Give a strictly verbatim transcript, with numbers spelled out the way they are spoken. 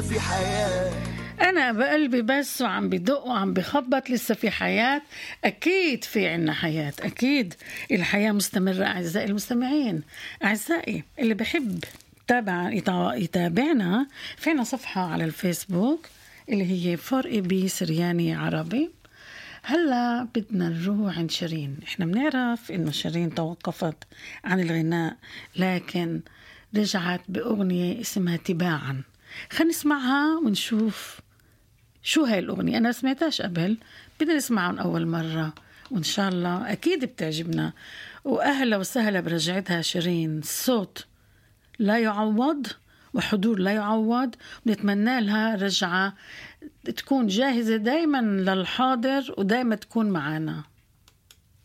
لسه في حياة. أنا بقلبي بس وعم بدق وعم بخبط، لسه في حياة. أكيد في عنا حياة، أكيد الحياة مستمرة. أعزائي المستمعين، أعزائي اللي بحب تابع يتابعنا، فينا صفحة على الفيسبوك اللي هي فور اي بي سرياني عربي. هلا بدنا نروح عند شيرين. احنا بنعرف انه شيرين توقفت عن الغناء، لكن رجعت بأغنية اسمها تباعا. خلينا نسمعها ونشوف شو هاي الأغنية. أنا سمعتهاش قبل، بدنا نسمعها من أول مرة، وإن شاء الله أكيد بتعجبنا. وأهلا وسهلا برجعتها شيرين. الصوت لا يعوض وحضور لا يعوض. ونتمنى لها رجعة تكون جاهزة دايما للحاضر ودايما تكون معنا.